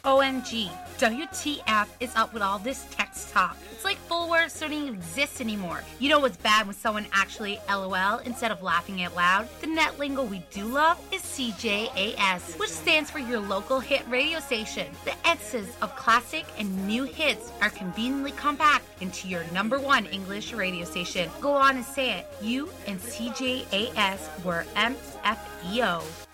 OMG, WTF is up with all this text talk? It's like full words don't even exist anymore. You know what's bad when someone actually LOL instead of laughing out loud? The net lingo we do love is CJAS, which stands for your local hit radio station. The S's of classic and new hits are conveniently compact into your number one English radio station. Go on and say it. You and CJAS were MFEO.